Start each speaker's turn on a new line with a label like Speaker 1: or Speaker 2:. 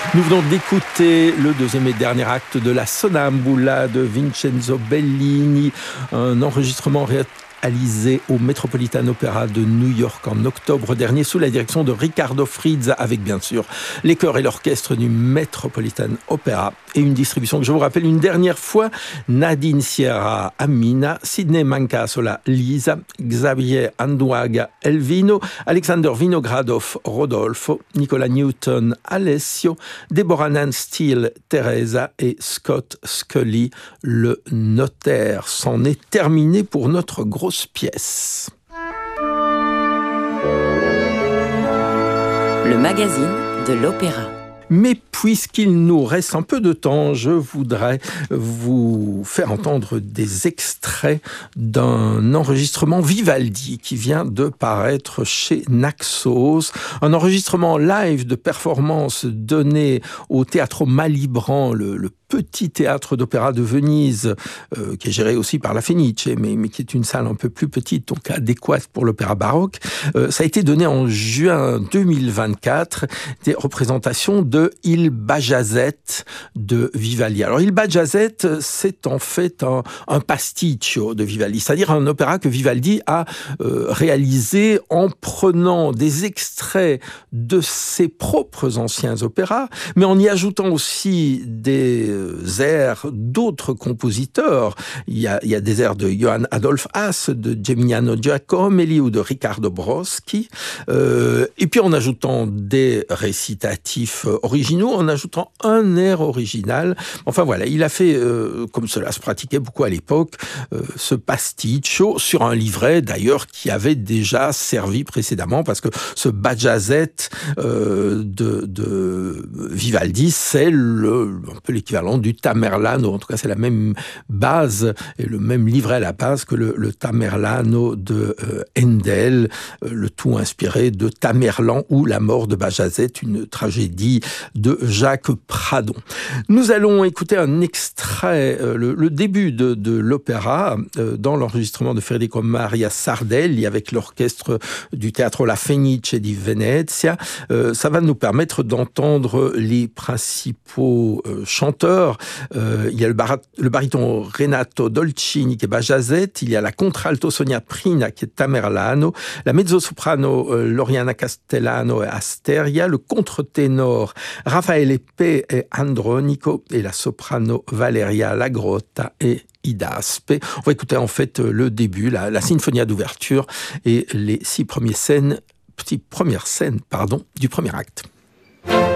Speaker 1: Nous venons d'écouter le deuxième et dernier acte de la Sonnambula de Vincenzo Bellini, un enregistrement réalisé au Metropolitan Opera de New York en octobre dernier sous la direction de Riccardo Frizza, avec bien sûr les chœurs et l'orchestre du Metropolitan Opera, et une distribution que je vous rappelle une dernière fois: Nadine Sierra Amina, Sidney Mancasola Lisa, Xavier Anduaga Elvino, Alexander Vinogradov Rodolfo, Nicola Newton Alessio, Deborah Nan Steele Teresa et Scott Scully le notaire. C'en est terminé pour notre grosse pièce.
Speaker 2: Le magazine de l'opéra.
Speaker 1: Mais puisqu'il nous reste un peu de temps, je voudrais vous faire entendre des extraits d'un enregistrement Vivaldi qui vient de paraître chez Naxos. Un enregistrement live de performance donné au Teatro Malibran, le petit théâtre d'opéra de Venise, qui est géré aussi par la Fenice, mais qui est une salle un peu plus petite, donc adéquate pour l'opéra baroque. Ça a été donné en juin 2024, des représentations de Il Bajazet de Vivaldi. Alors Il Bajazet, c'est en fait un pasticcio de Vivaldi, c'est-à-dire un opéra que Vivaldi a réalisé en prenant des extraits de ses propres anciens opéras, mais en y ajoutant aussi des airs d'autres compositeurs. Il y a des airs de Johann Adolf Haas, de Geminiano Giacomelli ou de Riccardo Broschi, et puis en ajoutant des récitatifs originaux, en ajoutant un air original. Enfin voilà, il a fait, comme cela se pratiquait beaucoup à l'époque, ce pasticcio sur un livret d'ailleurs qui avait déjà servi précédemment, parce que ce Bajazet de Vivaldi, c'est un peu l'équivalent du Tamerlano, en tout cas c'est la même base et le même livret à la base que le Tamerlano de Handel, le tout inspiré de Tamerlan ou La mort de Bajazet, une tragédie de Jacques Pradon. Nous allons écouter un extrait, le début de l'opéra, dans l'enregistrement de Federico Maria Sardelli avec l'orchestre du Teatro La Fenice di Venezia. Ça va nous permettre d'entendre les principaux chanteurs. Il y a le baryton Renato Dolcini qui est Bajazet, il y a la contralto Sonia Prina qui est Tamerlano, la mezzosoprano Loriana Castellano et Asteria, le contre-ténor Raffaele P. et Andronico et la soprano Valeria Lagrotta et Ida Aspe. On va écouter en fait le début, la sinfonia d'ouverture et les 6 premières scènes du premier acte.